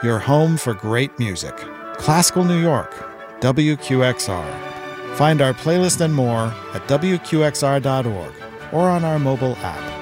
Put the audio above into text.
your home for great music. Classical New York, WQXR. Find our playlist and more at WQXR.org or on our mobile app.